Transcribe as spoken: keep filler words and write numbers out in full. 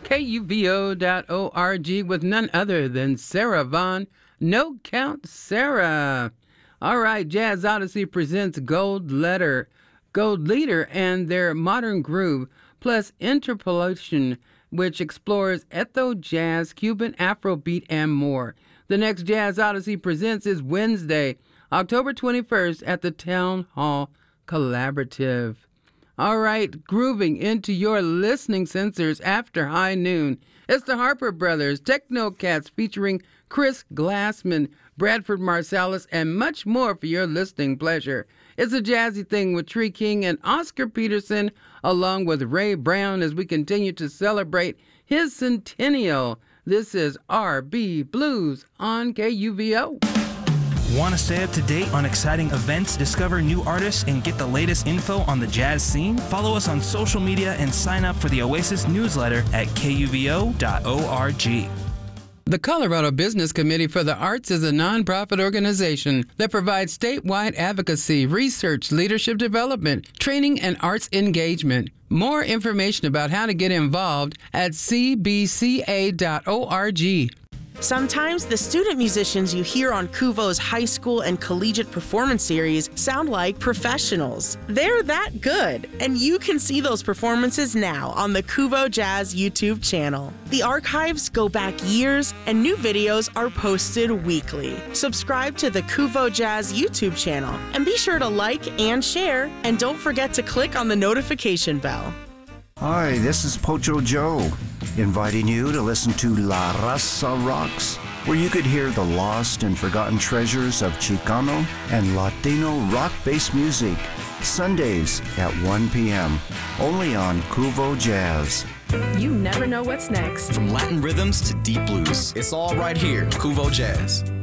K U V O dot org with none other than Sarah Vaughn. No Count Sarah. All right, Jazz Odyssey presents Gold Letter, Gold Leader, and their modern groove, plus interpolation, which explores ethno jazz, Cuban Afrobeat, and more. The next Jazz Odyssey presents is Wednesday, October twenty-first at the Town Hall Collaborative. All right, grooving into your listening sensors after high noon. It's the Harper Brothers, Techno Cats featuring Chris Glassman, Bradford Marsalis, and much more for your listening pleasure. It's a jazzy thing with Tree King and Oscar Peterson, along with Ray Brown, as we continue to celebrate his centennial. This is R B Blues on K U V O. Want to stay up to date on exciting events, discover new artists, and get the latest info on the jazz scene? Follow us on social media and sign up for the Oasis newsletter at K U V O dot org. The Colorado Business Committee for the Arts is a nonprofit organization that provides statewide advocacy, research, leadership development, training, and arts engagement. More information about how to get involved at C B C A dot org. Sometimes the student musicians you hear on Kuvo's high school and collegiate performance series sound like professionals. They're that good, and you can see those performances now on the Kuvo Jazz YouTube channel. The archives go back years, and new videos are posted weekly. Subscribe to the Kuvo Jazz YouTube channel, and be sure to like and share, and don't forget to click on the notification bell. Hi, this is Pocho Joe, inviting you to listen to La Raza Rocks, where you could hear the lost and forgotten treasures of Chicano and Latino rock-based music, Sundays at one p.m., only on Kuvo Jazz. You never know what's next. From Latin rhythms to deep blues, it's all right here, Kuvo Jazz.